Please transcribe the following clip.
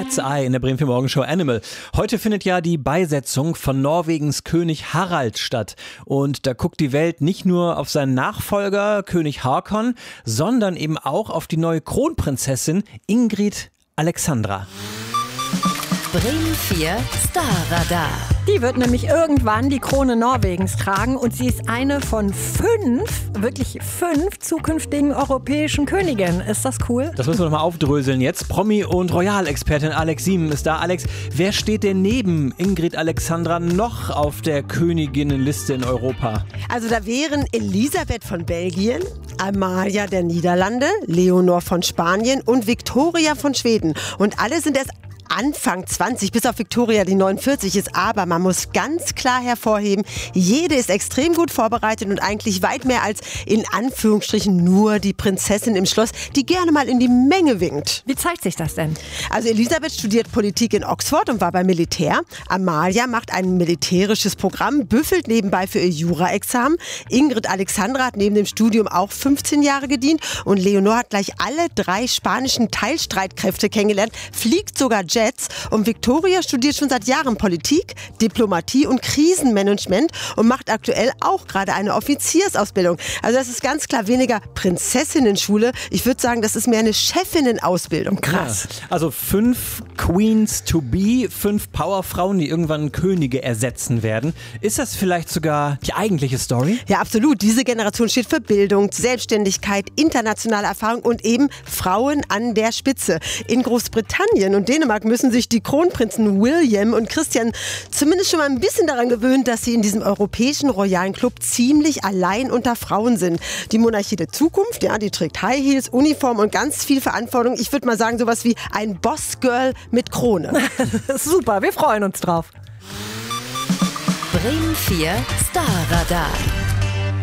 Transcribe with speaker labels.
Speaker 1: Cat's Eye in der Bremen 4 Morgenshow Animal. Heute findet ja die Beisetzung von Norwegens König Harald statt. Und da guckt die Welt nicht nur auf seinen Nachfolger, König Haakon, sondern eben auch auf die neue Kronprinzessin Ingrid Alexandra.
Speaker 2: Bremen 4 Starradar.
Speaker 3: Die wird nämlich irgendwann die Krone Norwegens tragen und sie ist eine von 5, wirklich 5 zukünftigen europäischen Königinnen. Ist das cool?
Speaker 1: Das müssen wir noch mal aufdröseln jetzt. Promi- und Royal-Expertin Alex Siemen ist da. Alex, wer steht denn neben Ingrid Alexandra noch auf der Königinnenliste in Europa?
Speaker 4: Also da wären Elisabeth von Belgien, Amalia der Niederlande, Leonor von Spanien und Victoria von Schweden. Und alle sind erst Anfang 20, bis auf Victoria, die 49 ist. Aber man muss ganz klar hervorheben, jede ist extrem gut vorbereitet und eigentlich weit mehr als in Anführungsstrichen nur die Prinzessin im Schloss, die gerne mal in die Menge winkt.
Speaker 3: Wie zeigt sich das denn?
Speaker 4: Also Elisabeth studiert Politik in Oxford und war beim Militär. Amalia macht ein militärisches Programm, büffelt nebenbei für ihr Jura-Examen. Ingrid Alexandra hat neben dem Studium auch 15 Jahre gedient und Leonor hat gleich alle 3 spanischen Teilstreitkräfte kennengelernt, fliegt sogar Jets und Victoria studiert schon seit Jahren Politik, Diplomatie und Krisenmanagement und macht aktuell auch gerade eine Offiziersausbildung. Also das ist ganz klar weniger Prinzessinnen-Schule. Ich würde sagen, das ist mehr eine Chefinnen-Ausbildung. Krass.
Speaker 1: Ja, also 5 Queens to be, 5 Powerfrauen, die irgendwann Könige ersetzen werden. Ist das vielleicht sogar die eigentliche Story?
Speaker 4: Ja, absolut. Diese Generation steht für Bildung, Selbstständigkeit, internationale Erfahrung und eben Frauen an der Spitze. In Großbritannien und Dänemark müssen sich die Kronprinzen William und Christian zumindest schon mal ein bisschen daran gewöhnen, dass sie in diesem europäischen royalen Club ziemlich allein unter Frauen sind. Die Monarchie der Zukunft, ja, die trägt High Heels, Uniform und ganz viel Verantwortung. Ich würde mal sagen, sowas wie ein Bossgirl mit Krone.
Speaker 3: Super, wir freuen uns drauf.
Speaker 2: Bremen 4 Starradar.